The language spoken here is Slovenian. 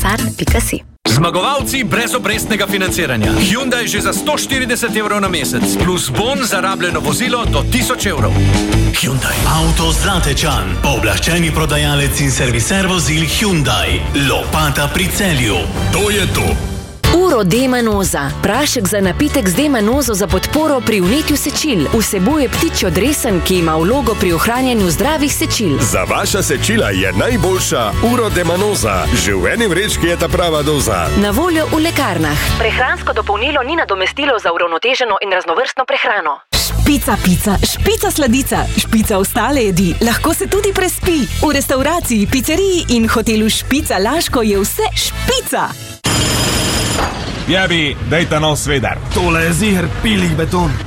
Sar.si. Zmagovalci brezobrestnega financiranja. Hyundai že za 140 evrov na mesec, plus bon za rabljeno vozilo do 1000 evrov. Hyundai. Avto Zlatečan, pooblaščeni prodajalec in serviser vozil Hyundai. Lopata pri Celju. To je to. Uro D-manoza. Prašek za napitek z D-manozo za podporo pri vnetju sečil. Vsebuje ptičjo dresen, ki ima vlogo pri ohranjanju zdravih sečil. Za vaša sečila je najboljša Uro D-manoza. Že v eni vrečki je ta prava doza. Na voljo v lekarnah. Prehransko dopolnilo ni nadomestilo za uravnoteženo in raznovrstno prehrano. Špica pica, špica sladica, špica ostale jedi. Lahko se tudi prespi. V restavraciji, pizzeriji in hotelu Špica Laško je vse špica. Jebi, dej ta nov svedar. Tole je ziher pilik beton.